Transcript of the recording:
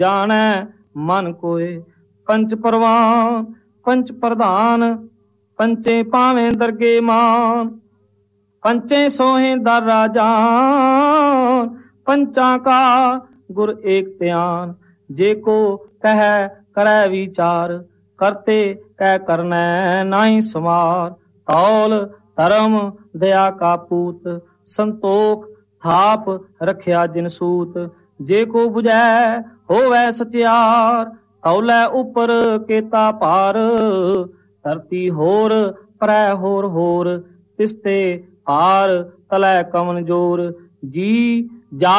जानै मन कोय। पंच परवान पंच प्रधान, पंचे पावें दरगे मान। पंचे सोहें दर राजान, पंचा का गुर एक त्यान। जे को कह करै विचार, करते कह करनै नाहीं समार। तौल धर्म दया का पूत, संतोख थाप रखिया जिन सूत। जे को बुझै होवै सचियार, तौलै उपर केता पार। धरती होर परै होर, तिसते पार तलै कवन जोर। जी जा